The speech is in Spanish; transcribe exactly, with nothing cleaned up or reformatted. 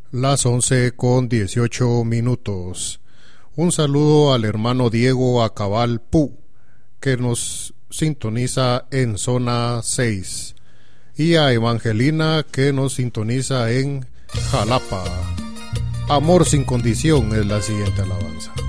Las once con dieciocho minutos. Un saludo al hermano Diego Acabal Pu, que nos sintoniza en zona seis, y a Evangelina, que nos sintoniza en Jalapa. Amor sin condición es la siguiente alabanza.